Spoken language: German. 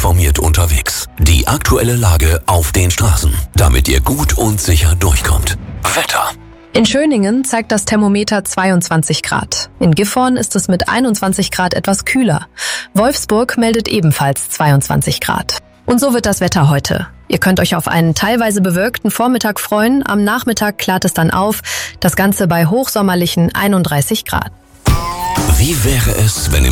informiert unterwegs. Die aktuelle Lage auf den Straßen, damit ihr gut und sicher durchkommt. Wetter. In Schöningen zeigt das Thermometer 22 Grad. In Gifhorn ist es mit 21 Grad etwas kühler. Wolfsburg meldet ebenfalls 22 Grad. Und so wird das Wetter heute. Ihr könnt euch auf einen teilweise bewölkten Vormittag freuen. Am Nachmittag klart es dann auf. Das Ganze bei hochsommerlichen 31 Grad. Wie wäre es, wenn